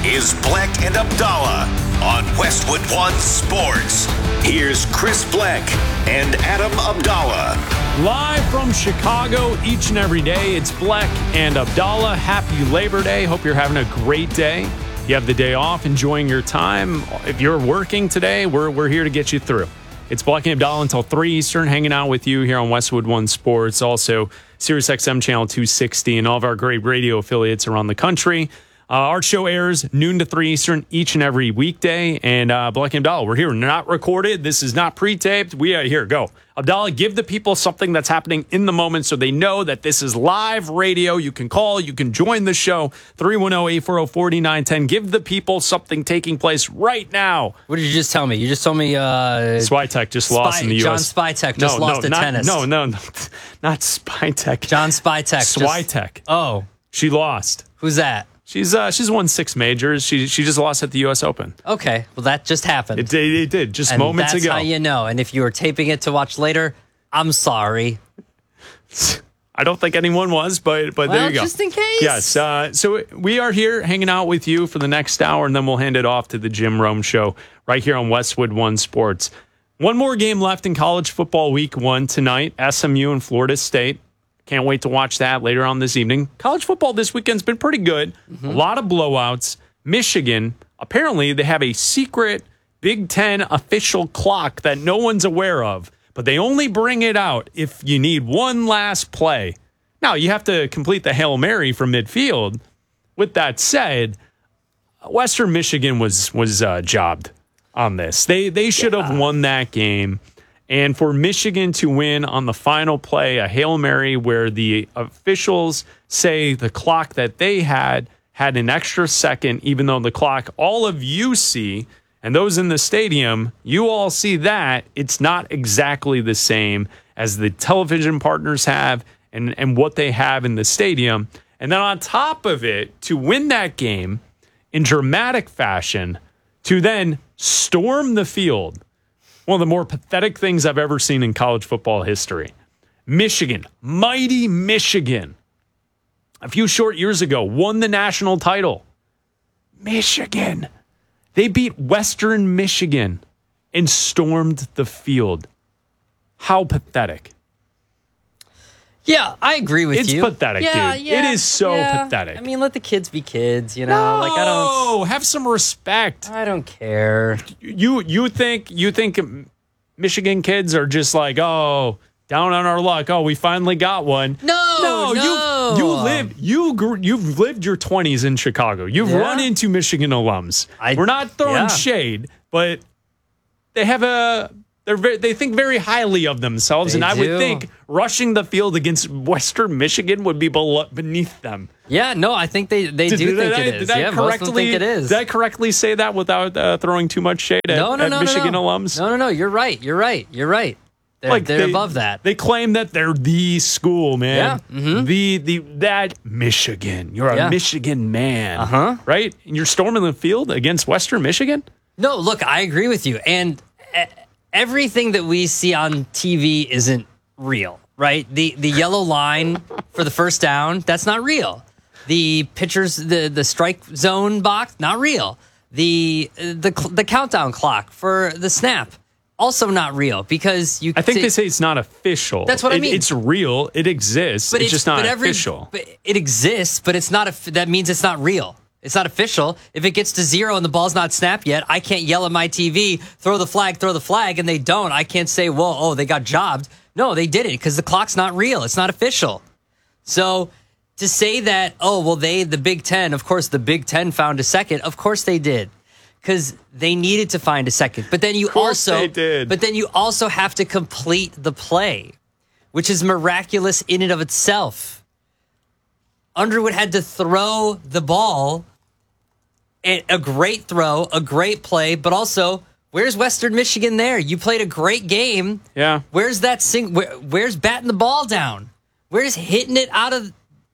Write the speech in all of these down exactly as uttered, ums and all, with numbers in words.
is Bleck and Abdallah on Westwood One Sports. Here's Chris Bleck and Adam Abdallah. Live from Chicago each and every day, it's Bleck and Abdallah. Happy Labor Day. Hope you're having a great day. You have the day off, enjoying your time. If you're working today, we're, we're here to get you through. It's Bleck and Abdallah until three Eastern, hanging out with you here on Westwood One Sports. Also, SiriusXM Channel two sixty and all of our great radio affiliates around the country. Uh, our show airs noon to three Eastern each and every weekday. And uh, Bleck and Abdallah, we're here. Not recorded. This is not pre-taped. We are here. Go. Abdallah, give the people something that's happening in the moment so they know that this is live radio. You can call. You can join the show. three one zero, eight four zero, four nine one zero. Give the people something taking place right now. What did you just tell me? You just told me uh, Spytek just Spy, lost in the U S. John Spytek just no, lost no, at not, tennis. No, no, no, not Spytek. John Spytek. Swiatek. Just, oh. She lost. Who's that? She's uh, she's won six majors. She she just lost at the U S Open. Okay, well, that just happened. It, it, it did, just and moments that's ago. That's how you know. And if you were taping it to watch later, I'm sorry. I don't think anyone was, but but well, there you go. Just in case. Yes. Uh, so we are here hanging out with you for the next hour, and then we'll hand it off to the Jim Rome Show right here on Westwood One Sports. One more game left in college football week one tonight, S M U and Florida State. Can't wait to watch that later on this evening. College football this weekend's been pretty good. Mm-hmm. A lot of blowouts. Michigan, apparently they have a secret Big Ten official clock that no one's aware of, but they only bring it out if you need one last play. Now, you have to complete the Hail Mary from midfield. With that said, Western Michigan was was uh, jobbed on this. They, they should have yeah. won that game. And for Michigan to win on the final play, a Hail Mary where the officials say the clock that they had had an extra second, even though the clock all of you see, and those in the stadium, you all see that, it's not exactly the same as the television partners have and, and what they have in the stadium. And then on top of it, to win that game in dramatic fashion, to then storm the field, one of the more pathetic things I've ever seen in college football history. Michigan, mighty Michigan, a few short years ago, won the national title. Michigan. They beat Western Michigan and stormed the field. How pathetic. Yeah, I agree with it's you. It's pathetic, yeah, dude. Yeah, it is so yeah. pathetic. I mean, let the kids be kids, you know? No, like I don't have some respect. I don't care. You you think you think Michigan kids are just like, oh, down on our luck. Oh, we finally got one. No, no, no. you you live you grew, you've lived your twenties in Chicago. You've yeah. run into Michigan alums. I, We're not throwing yeah. shade, but they have a they're very, they think very highly of themselves, they and I do. would think rushing the field against Western Michigan would be beneath them. Yeah, no, I think they, they did, do did think I, it is. Did I yeah, correctly, most of them think it is. Did I correctly say that without uh, throwing too much shade at, no, no, at no, Michigan no, no. alums? No, no, no. You're right. You're right. You're right. They're, like they're they, above that. They claim that they're the school, man. Yeah. Mm-hmm. The the that Michigan. You're a yeah. Michigan man. Uh-huh. Right? And you're storming the field against Western Michigan? No, look, I agree with you. And everything that we see on T V isn't real, right? The the yellow line for the first down, that's not real. The pitchers, the the strike zone box, not real. The the the countdown clock for the snap, also not real because you. I think t- they say it's not official. That's what it, I mean. It's real. It exists. But it's, it's just not but every, official. But it exists, but it's not. A, that means it's not real. It's not official. If it gets to zero and the ball's not snapped yet, I can't yell at my T V, throw the flag, throw the flag, and they don't. I can't say, well, oh, they got jobbed. No, they didn't because the clock's not real. It's not official. So to say that, oh, well, they, the Big Ten, of course, the Big Ten found a second. Of course they did because they needed to find a second. But then you of course also, they did. But then you also have to complete the play, which is miraculous in and of itself. Underwood had to throw the ball. A great throw, a great play, but also, where's Western Michigan there? You played a great game. Yeah. Where's that sing? Where, where's batting the ball down? Where's hitting it out of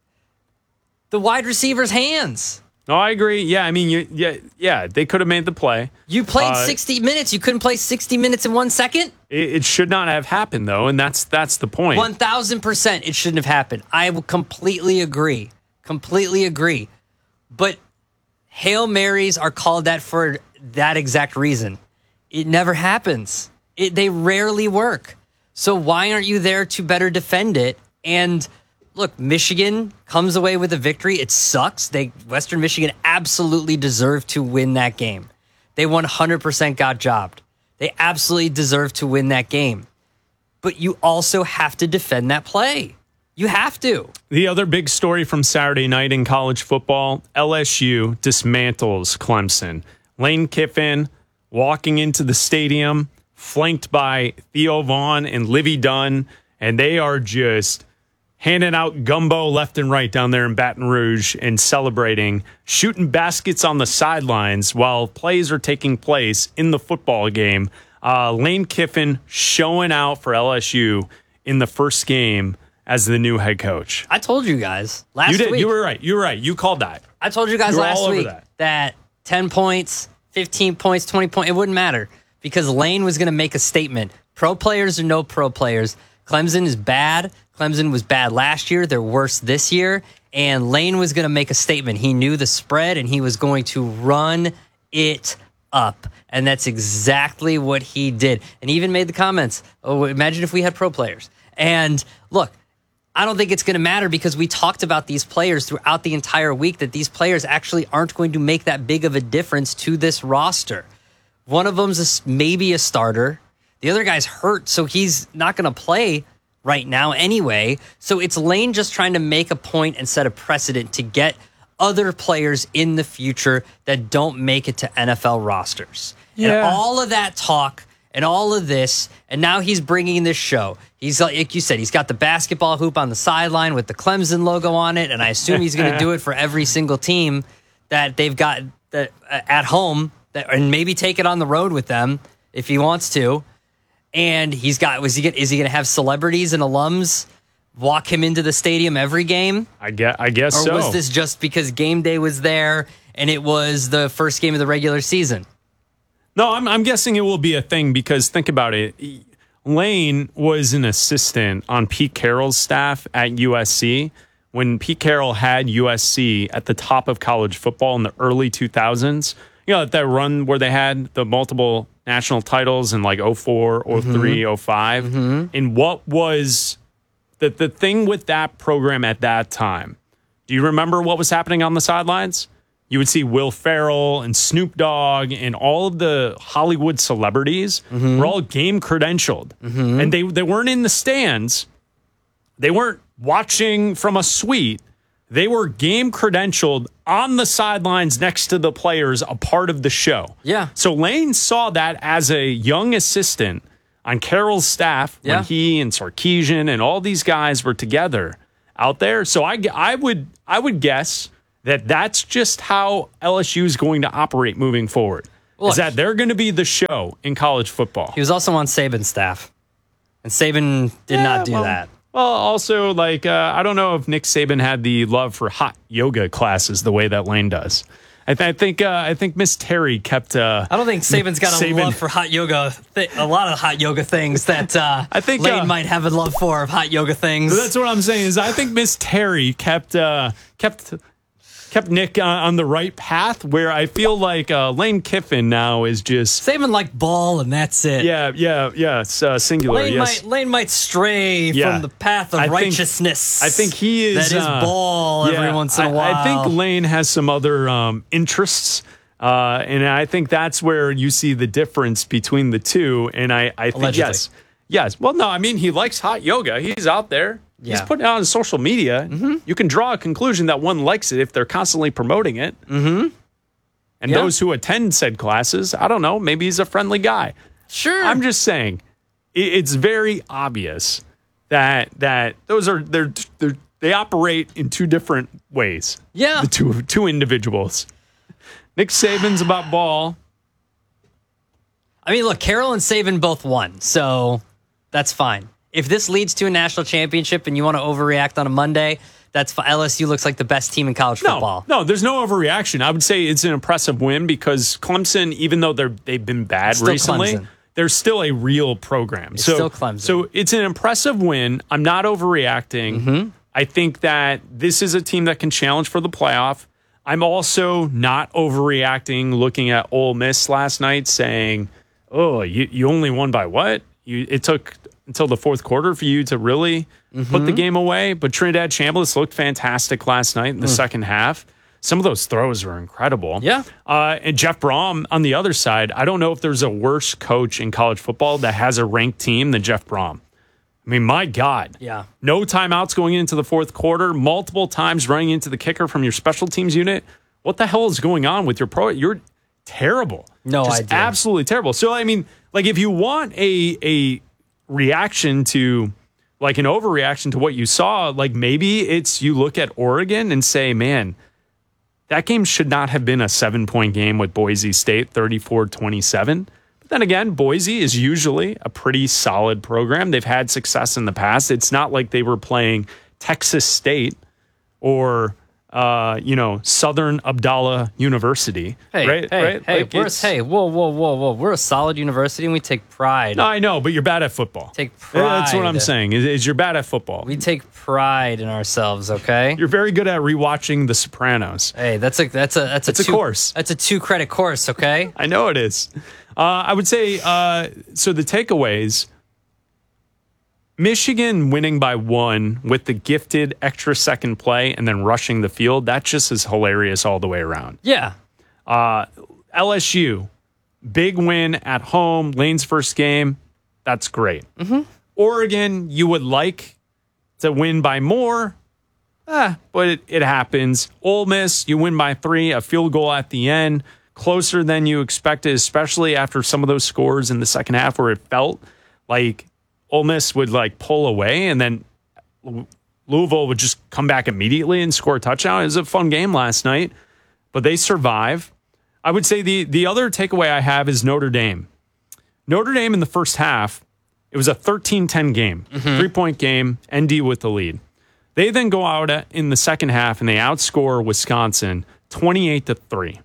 the wide receiver's hands? No, I agree. Yeah, I mean, you, yeah, yeah, they could have made the play. You played uh, sixty minutes. You couldn't play sixty minutes in one second? It, it should not have happened, though, and that's that's the point. one thousand percent it shouldn't have happened. I will completely agree. Completely agree. But Hail Marys are called that for that exact reason. It never happens. It, they rarely work. So why aren't you there to better defend it? And look, Michigan comes away with a victory. It sucks. They Western Michigan absolutely deserved to win that game. They one hundred percent got jobbed. They absolutely deserve to win that game. But you also have to defend that play. You have to. The other big story from Saturday night in college football, L S U dismantles Clemson. Lane Kiffin walking into the stadium, flanked by Theo Vaughn and Livy Dunn, and they are just handing out gumbo left and right down there in Baton Rouge and celebrating, shooting baskets on the sidelines while plays are taking place in the football game. Uh, Lane Kiffin showing out for L S U in the first game as the new head coach. I told you guys last you did, week. You were right. You were right. You called that. I told you guys you last week that. that ten points, fifteen points, twenty points, it wouldn't matter because Lane was going to make a statement. Pro players or no pro players, Clemson is bad. Clemson was bad last year. They're worse this year. And Lane was going to make a statement. He knew the spread and he was going to run it up. And that's exactly what he did. And he even made the comments, oh, imagine if we had pro players. And look, I don't think it's going to matter because we talked about these players throughout the entire week that these players actually aren't going to make that big of a difference to this roster. One of them's a, maybe a starter. The other guy's hurt, so he's not going to play right now anyway. So it's Lane just trying to make a point and set a precedent to get other players in the future that don't make it to N F L rosters. Yeah. And all of that talk and all of this, and now he's bringing this show. He's like you said, he's got the basketball hoop on the sideline with the Clemson logo on it, and I assume he's going to do it for every single team that they've got that, uh, at home, that, and maybe take it on the road with them if he wants to. And he's got was he get, is he going to have celebrities and alums walk him into the stadium every game? I guess, I guess or so. Or was this just because game day was there and it was the first game of the regular season? No, I'm, I'm guessing it will be a thing because think about it. Lane was an assistant on Pete Carroll's staff at U S C when Pete Carroll had U S C at the top of college football in the early two thousands. You know, that run where they had the multiple national titles in like oh four, oh three, mm-hmm. oh five. Mm-hmm. And what was the, the thing with that program at that time? Do you remember what was happening on the sidelines? You would see Will Ferrell and Snoop Dogg and all of the Hollywood celebrities mm-hmm. were all game credentialed. Mm-hmm. And they, they weren't in the stands. They weren't watching from a suite. They were game credentialed on the sidelines next to the players, a part of the show. Yeah. So Lane saw that as a young assistant on Carroll's staff yeah. when he and Sarkisian and all these guys were together out there. So I, I would I would guess that that's just how L S U is going to operate moving forward. Look, is that they're going to be the show in college football. He was also on Saban's staff, and Saban did yeah, not do well, that. Well, also, like, uh, I don't know if Nick Saban had the love for hot yoga classes the way that Lane does. I, th- I think uh, I think Miss Terry kept... Uh, I don't think Saban's got a Saban. love for hot yoga, th- a lot of hot yoga things that uh, I think, Lane uh, might have a love for of hot yoga things. That's what I'm saying is I think Miss Terry kept... Uh, kept kept Nick uh, on the right path where I feel like uh, Lane Kiffin now is just... Saban like ball and that's it. Yeah, yeah, yeah. It's uh, singular, Lane, yes. might, Lane might stray yeah. from the path of I righteousness. Think, I think he is... That is uh, ball yeah, every once in a I, while. I think Lane has some other um, interests, uh, and I think that's where you see the difference between the two, and I, I think, Allegedly. yes. Yes. Well, no, I mean, he likes hot yoga. He's out there. Yeah. He's putting it on social media. Mm-hmm. You can draw a conclusion that one likes it if they're constantly promoting it. Mm-hmm. And yeah. those who attend said classes, I don't know, maybe he's a friendly guy. Sure. I'm just saying, it's very obvious that that those are they're, they're they operate in two different ways. Yeah. The two two individuals. Nick Saban's about ball. I mean, look, Carroll and Saban both won, so that's fine. If this leads to a national championship and you want to overreact on a Monday, that's fine. L S U looks like the best team in college no, football. No, there's no overreaction. I would say it's an impressive win because Clemson, even though they're they've been bad still recently, Clemson. They're still a real program. It's so, still Clemson. So it's an impressive win. I'm not overreacting. Mm-hmm. I think that this is a team that can challenge for the playoff. I'm also not overreacting looking at Ole Miss last night saying, oh, you, you only won by what? You It took until the fourth quarter for you to really mm-hmm. put the game away. But Trinidad Chambliss looked fantastic last night in the mm. second half. Some of those throws were incredible. Yeah. Uh, and Jeff Brom on the other side, I don't know if there's a worse coach in college football that has a ranked team than Jeff Brom. I mean, my God. Yeah. No timeouts going into the fourth quarter, multiple times running into the kicker from your special teams unit. What the hell is going on with your pro? You're terrible. No Just idea. Absolutely terrible. So, I mean, like if you want a a reaction to, like an overreaction to what you saw, like maybe it's you look at Oregon and say, man, that game should not have been a seven-point game with Boise State, thirty-four twenty-seven. But then again, Boise is usually a pretty solid program. They've had success in the past. It's not like they were playing Texas State or, uh, you know, Southern Abdallah University. Hey, right? hey, right? hey, Like we're, it's- hey, whoa, whoa, whoa, whoa. We're a solid university and we take pride. No, I know, but you're bad at football. Take pride. That's what I'm saying, is, is you're bad at football. We take pride in ourselves, okay? You're very good at rewatching The Sopranos. Hey, that's a that's a that's a, It's a two, course. That's a two credit course, okay? I know it is. Uh, I would say, uh, so the takeaways, Michigan winning by one with the gifted extra second play and then rushing the field, that just is hilarious all the way around. Yeah. Uh, L S U, big win at home, Lane's first game, that's great. Mm-hmm. Oregon, you would like to win by more, ah, but it, it happens. Ole Miss, you win by three, a field goal at the end, closer than you expected, especially after some of those scores in the second half where it felt like Ole Miss would like pull away and then Louisville would just come back immediately and score a touchdown. It was a fun game last night, but they survive. I would say the, the other takeaway I have is Notre Dame. Notre Dame in the first half, it was a thirteen ten game, mm-hmm. three-point game, N D with the lead. They then go out in the second half and they outscore Wisconsin twenty-eight to three.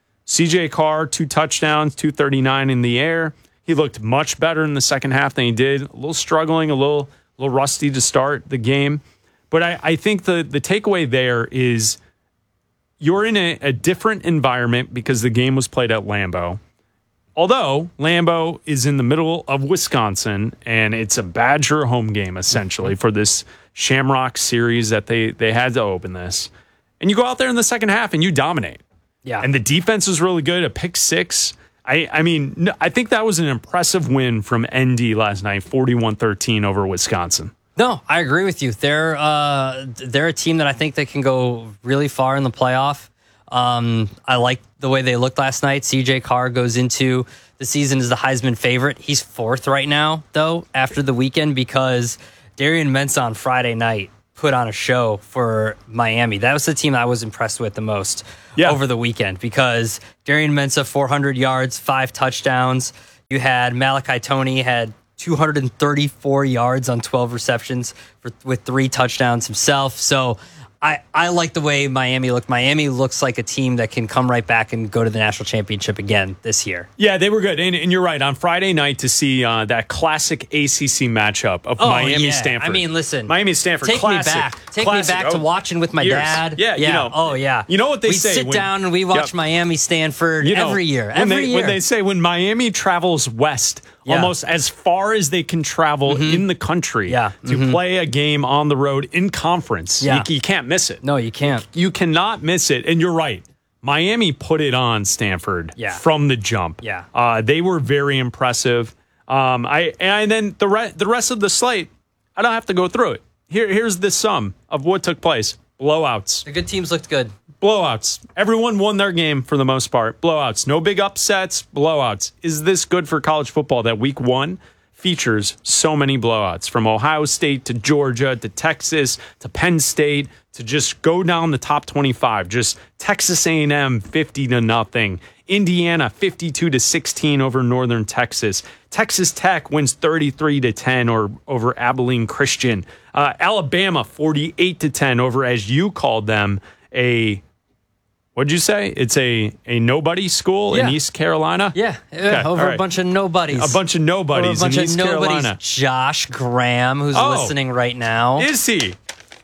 C J Carr, two touchdowns, two thirty-nine in the air. He looked much better in the second half than he did. A little struggling, a little, a little rusty to start the game. But I, I think the, the takeaway there is you're in a, a different environment because the game was played at Lambeau. Although Lambeau is in the middle of Wisconsin, and it's a Badger home game, essentially, for this Shamrock series that they, they had to open this. And you go out there in the second half and you dominate. Yeah. And the defense was really good. A pick six. I, I mean, I think that was an impressive win from N D last night, forty-one thirteen over Wisconsin. No, I agree with you. They're uh, they're a team that I think they can go really far in the playoff. Um, I like the way they looked last night. C J Carr goes into the season as the Heisman favorite. He's fourth right now, though, after the weekend because Darian Mensah on Friday night put on a show for Miami. That was the team I was impressed with the most yeah. over the weekend because Darian Mensah, four hundred yards, five touchdowns. You had Malachi Toney had two hundred thirty-four yards on twelve receptions for, with three touchdowns himself. So I, I like the way Miami looked. Miami looks like a team that can come right back and go to the national championship again this year. Yeah, they were good. And, and you're right. On Friday night to see uh, that classic A C C matchup of oh, Miami-Stanford. Yeah. I mean, listen. Miami-Stanford, take classic. me back. Take classic. me back to oh, watching with my years. dad. Yeah, yeah. You know, oh, yeah. You know what they We'd say. sit when, down and we watch yep. Miami-Stanford you know, every year. When Every they, year. When they say when Miami travels west, yeah. almost as far as they can travel mm-hmm. in the country yeah. to mm-hmm. play a game on the road in conference, yeah. you, you can't miss it. No, you can't. You cannot miss it. And you're right. Miami put it on Stanford yeah. from the jump. Yeah. Uh, they were very impressive. Um, I and then the re- the rest of the slate, I don't have to go through it. Here, here's the sum of what took place. Blowouts. The good teams looked good. Blowouts. Everyone won their game for the most part. Blowouts. No big upsets. Blowouts. Is this good for college football that week one features so many blowouts from Ohio State to Georgia to Texas to Penn State to just go down the top twenty-five? Just Texas A and M fifty to nothing. Indiana fifty-two to sixteen over Northern Texas. Texas Tech wins thirty-three to ten or over Abilene Christian. Uh, Alabama forty-eight to ten over, as you called them, a what'd you say? It's a a nobody school yeah. in East Carolina. Yeah, okay. over right. a bunch of nobodies. A bunch of nobodies over a bunch in of East nobodies. Carolina. Josh Graham, who's oh, listening right now. Is he?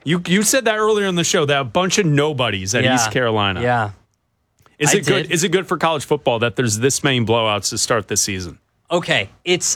You you said that earlier in the show, that bunch of nobodies at Yeah. East Carolina. Yeah. Is I it good? did. Is it good for college football that there's this many blowouts to start the season? Okay, it's.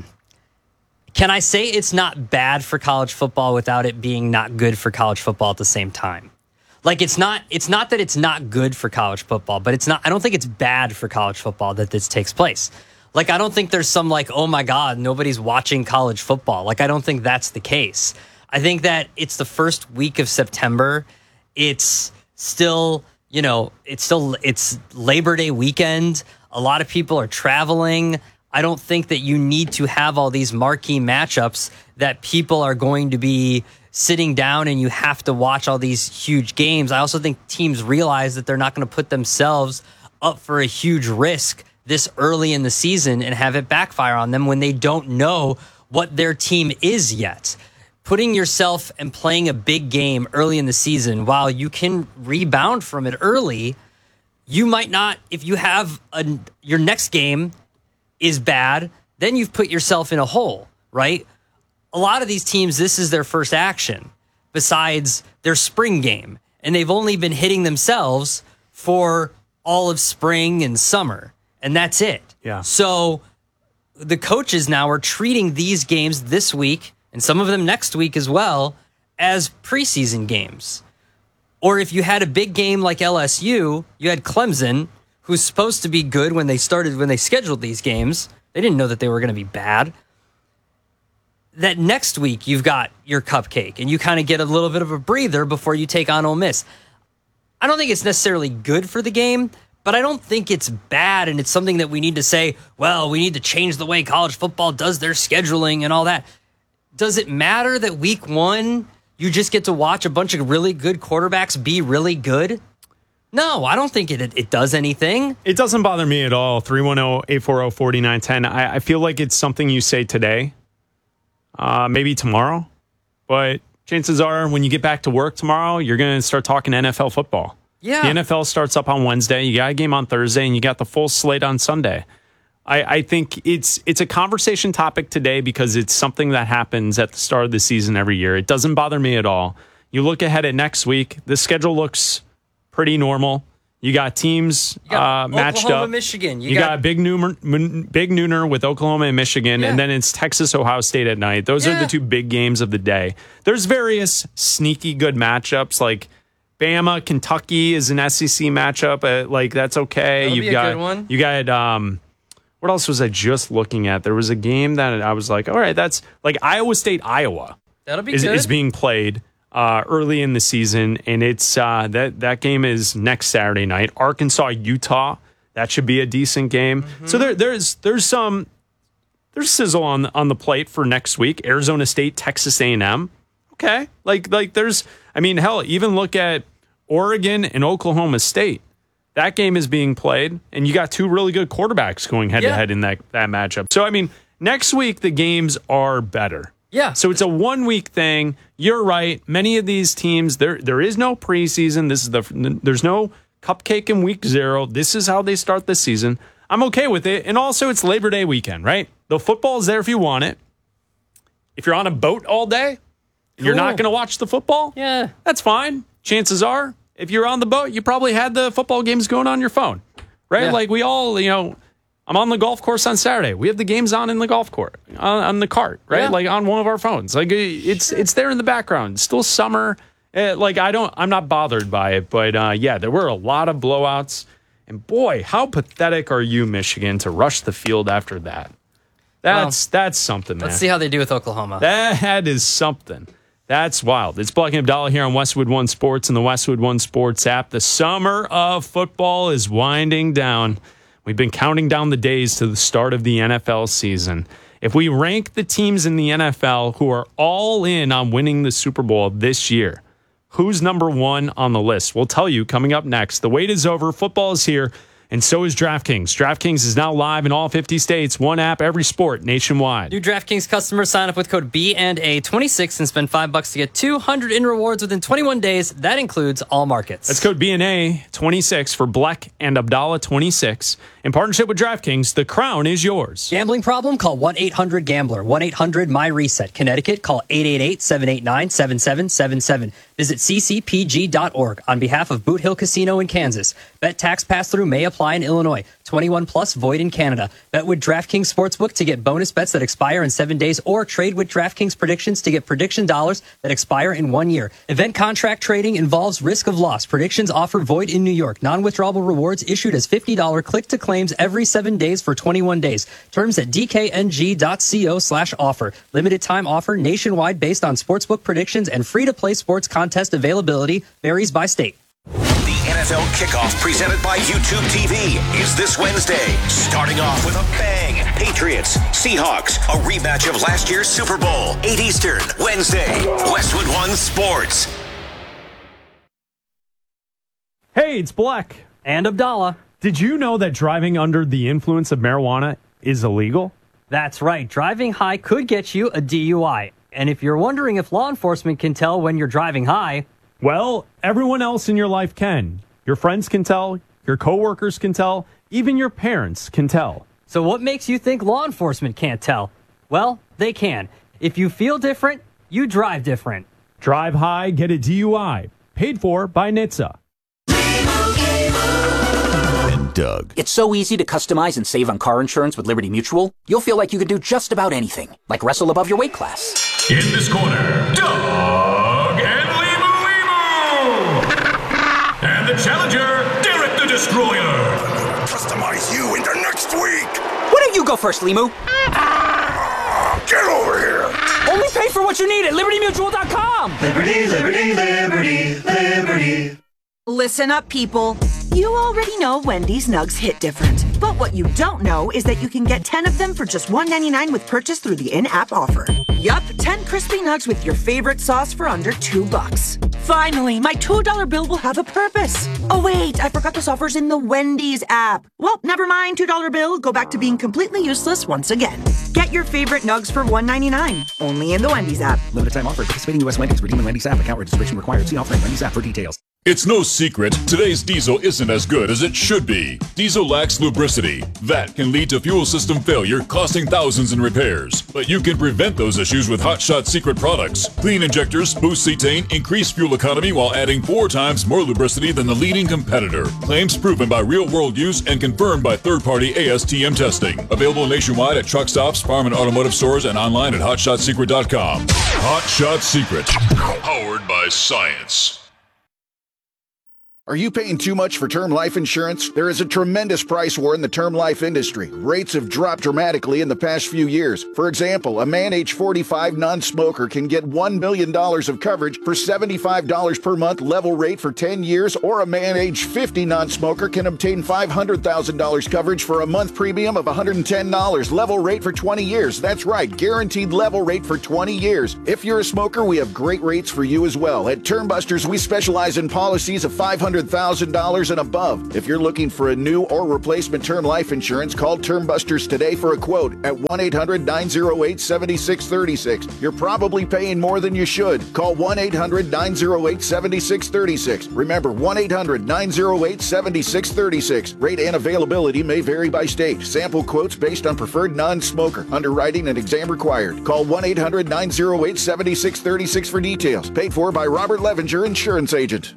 Can I say it's not bad for college football without it being not good for college football at the same time? Like it's not. It's not that it's not good for college football, but it's not. I don't think it's bad for college football that this takes place. Like I don't think there's some like, oh my God, nobody's watching college football. Like I don't think that's the case. I think that it's the first week of September. It's still. You know, it's still it's Labor Day weekend. A lot of people are traveling. I don't think that you need to have all these marquee matchups that people are going to be sitting down and you have to watch all these huge games. I also think teams realize that they're not going to put themselves up for a huge risk this early in the season and have it backfire on them when they don't know what their team is yet. Putting yourself and playing a big game early in the season, while you can rebound from it early, you might not, if you have a, your next game is bad, then you've put yourself in a hole, right? A lot of these teams, this is their first action besides their spring game, and they've only been hitting themselves for all of spring and summer, and that's it. Yeah. So the coaches now are treating these games this week and some of them next week as well, as preseason games. Or if you had a big game like L S U, you had Clemson, who's supposed to be good when they started, when they scheduled these games. They didn't know that they were going to be bad. That next week, you've got your cupcake, and you kind of get a little bit of a breather before you take on Ole Miss. I don't think it's necessarily good for the game, but I don't think it's bad, and it's something that we need to say, well, we need to change the way college football does their scheduling and all that. Does it matter that week one, you just get to watch a bunch of really good quarterbacks be really good? No, I don't think it it does anything. It doesn't bother me at all. three one zero, eight four zero, four nine one zero. I, I feel like it's something you say today, uh, maybe tomorrow. But chances are when you get back to work tomorrow, you're going to start talking N F L football. Yeah. The N F L starts up on Wednesday. You got a game on Thursday, and you got the full slate on Sunday. I, I think it's it's a conversation topic today because it's something that happens at the start of the season every year. It doesn't bother me at all. You look ahead at next week, the schedule looks pretty normal. You got teams You got uh, matched Oklahoma, up. Michigan. You, You, got, got, big nooner, big nooner with Oklahoma and Michigan, Yeah. and then it's Texas, Ohio State at night. Those are Yeah. the two big games of the day. There's various sneaky good matchups like Bama, Kentucky is an S E C matchup. Uh, like that's okay. That'll You've be a got good one. you got um, what else was I just looking at? There was a game that I was like, all right, that's like Iowa State, Iowa that'll be is, good. is being played uh, early in the season, and it's uh, that that game is next Saturday night. Arkansas, Utah, that should be a decent game. Mm-hmm. So there there's there's some there's sizzle on on the plate for next week. Arizona State, Texas A and M. Okay, like like there's I mean hell, even look at Oregon and Oklahoma State. That game is being played, and you got two really good quarterbacks going head to head in that that matchup. So I mean, next week the games are better. Yeah. So it's a one week thing. You're right. Many of these teams, there there is no preseason. This is the there's no cupcake in week zero. This is how they start the season. I'm okay with it. And also it's Labor Day weekend, right? The football is there if you want it. If you're on a boat all day and you're not Cool. going to watch the football, Yeah. that's fine. Chances are, if you're on the boat, you probably had the football games going on your phone, right? Yeah. Like we all, you know, I'm on the golf course on Saturday. We have the games on in the golf court, on, on the cart, right? Yeah. Like on one of our phones. Like it's it's there in the background. It's still summer. Uh, like I don't, I'm not bothered by it. But uh, yeah, there were a lot of blowouts. And boy, how pathetic are you, Michigan, to rush the field after that? That's that's something, man. Let's see how they do with Oklahoma. That is something. That's wild. It's Black and Abdallah here on Westwood One Sports and the Westwood One Sports app. The summer of football is winding down. We've been counting down the days to the start of the N F L season. If we rank the teams in the N F L who are all in on winning the Super Bowl this year, who's number one on the list? We'll tell you coming up next. The wait is over. Football is here. And so is DraftKings. DraftKings is now live in all fifty states. One app, every sport, nationwide. New DraftKings customers sign up with code B and A twenty-six and spend five bucks to get two hundred in rewards within twenty-one days. That includes all markets. That's code B and A twenty-six for Bleck and Abdallah twenty-six. In partnership with DraftKings, the crown is yours. Gambling problem? Call one eight hundred gambler. one eight hundred my reset. Connecticut, call eight eight eight, seven eight nine, seven seven seven seven. Visit c c p g dot org on behalf of Boot Hill Casino in Kansas. Bet tax pass-through may apply in Illinois. twenty-one plus void in Canada. Bet with DraftKings Sportsbook to get bonus bets that expire in seven days or trade with DraftKings predictions to get prediction dollars that expire in one year. Event contract trading involves risk of loss. Predictions offer void in New York. Non-withdrawable rewards issued as fifty dollars click-to-claims every seven days for twenty-one days. Terms at d k n g dot co slash offer. Limited time offer nationwide based on sportsbook predictions and free-to-play sports contest availability varies by state. The N F L Kickoff presented by YouTube T V is this Wednesday. Starting off with a bang. Patriots, Seahawks, a rematch of last year's Super Bowl. eight Eastern, Wednesday. Westwood One Sports. Hey, it's Bleck. And Abdallah. Did you know that driving under the influence of marijuana is illegal? That's right. Driving high could get you a D U I. And if you're wondering if law enforcement can tell when you're driving high, well, everyone else in your life can. Your friends can tell, your coworkers can tell, even your parents can tell. So what makes you think law enforcement can't tell? Well, they can. If you feel different, you drive different. Drive high, get a D U I. Paid for by N H T S A. And Doug. It's so easy to customize and save on car insurance with Liberty Mutual. You'll feel like you can do just about anything, like wrestle above your weight class. In this corner, Doug and Limu Limu! And the challenger, Derek the Destroyer! Customize you into next week! Why don't you go first, Limu? Get over here! Only pay for what you need at liberty mutual dot com! Liberty, liberty, liberty, liberty. Listen up, people. You already know Wendy's Nugs hit different. But what you don't know is that you can get ten of them for just one ninety-nine with purchase through the in-app offer. Yup, ten crispy nugs with your favorite sauce for under two bucks. Finally, my two dollar bill will have a purpose. Oh wait, I forgot this offer's in the Wendy's app. Well, never mind, two dollar bill, go back to being completely useless once again. Get your favorite nugs for one ninety-nine, only in the Wendy's app. Limited time offer. Participating U S Wendy's. Redeem in Wendy's app. Account registration required. See offer in Wendy's app for details. It's no secret, today's diesel isn't as good as it should be. Diesel lacks lubricity. That can lead to fuel system failure, costing thousands in repairs. But you can prevent those issues with Hot Shot Secret products. Clean injectors, boost cetane, increase fuel economy while adding four times more lubricity than the leading competitor. Claims proven by real-world use and confirmed by third-party A S T M testing. Available nationwide at truck stops, farm and automotive stores, and online at hot shot secret dot com. Hot Shot Secret. Powered by science. Are you paying too much for term life insurance? There is a tremendous price war in the term life industry. Rates have dropped dramatically in the past few years. For example, a man age forty-five non-smoker can get one million dollars of coverage for seventy-five dollars per month level rate for ten years, or a man age fifty non-smoker can obtain five hundred thousand dollars coverage for a month premium of one hundred ten dollars level rate for twenty years. That's right, guaranteed level rate for twenty years. If you're a smoker, we have great rates for you as well. At Termbusters, we specialize in policies of five hundred thousand dollars and above. If you're looking for a new or replacement term life insurance, call Termbusters today for a quote at one eight hundred nine oh eight seven six three six. You're probably paying more than you should. Call one eight hundred nine oh eight seven six three six. Remember, one eight hundred nine oh eight seven six three six. Rate and availability may vary by state. Sample quotes based on preferred non-smoker. Underwriting and exam required. Call one eight hundred nine oh eight seven six three six for details. Paid for by Robert Levinger, Insurance Agent.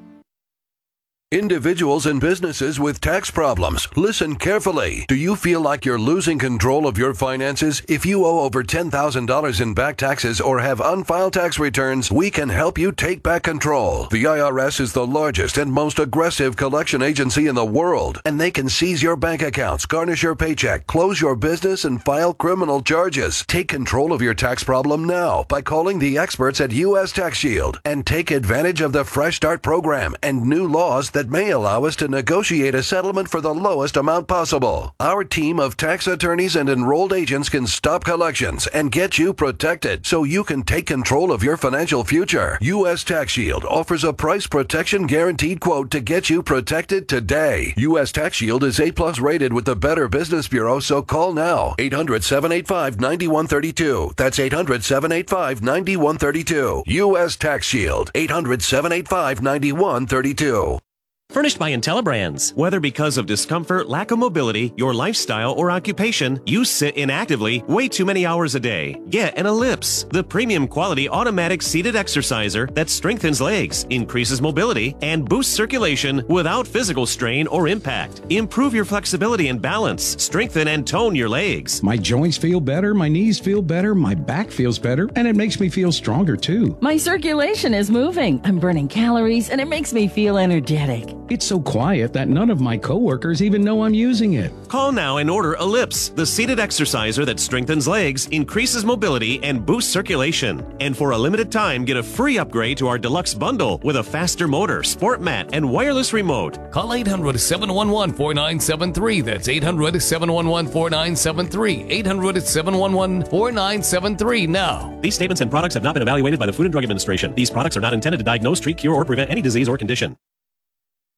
Individuals and businesses with tax problems, listen carefully. Do you feel like you're losing control of your finances? If you owe over ten thousand dollars in back taxes or have unfiled tax returns, we can help you take back control. The I R S is the largest and most aggressive collection agency in the world, and they can seize your bank accounts, garnish your paycheck, close your business, and file criminal charges. Take control of your tax problem now by calling the experts at U S Tax Shield and take advantage of the Fresh Start program and new laws that that may allow us to negotiate a settlement for the lowest amount possible. Our team of tax attorneys and enrolled agents can stop collections and get you protected so you can take control of your financial future. U S Tax Shield offers a price protection guaranteed quote to get you protected today. U S Tax Shield is A plus rated with the Better Business Bureau, so call now. eight hundred, seven eight five, nine one three two. That's eight hundred, seven eight five, nine one three two. U S Tax Shield. eight hundred, seven eight five, nine one three two. Furnished by IntelliBrands. Whether because of discomfort, lack of mobility, your lifestyle, or occupation, you sit inactively way too many hours a day. Get an Ellipse, the premium quality automatic seated exerciser that strengthens legs, increases mobility, and boosts circulation without physical strain or impact. Improve your flexibility and balance. Strengthen and tone your legs. My joints feel better, my knees feel better, my back feels better, and it makes me feel stronger too. My circulation is moving. I'm burning calories, and it makes me feel energetic. It's so quiet that none of my coworkers even know I'm using it. Call now and order Ellipse, the seated exerciser that strengthens legs, increases mobility, and boosts circulation. And for a limited time, get a free upgrade to our deluxe bundle with a faster motor, sport mat, and wireless remote. Call eight hundred, seven one one, four nine seven three. That's eight hundred, seven one one, four nine seven three. eight hundred, seven one one, four nine seven three now. These statements and products have not been evaluated by the Food and Drug Administration. These products are not intended to diagnose, treat, cure, or prevent any disease or condition.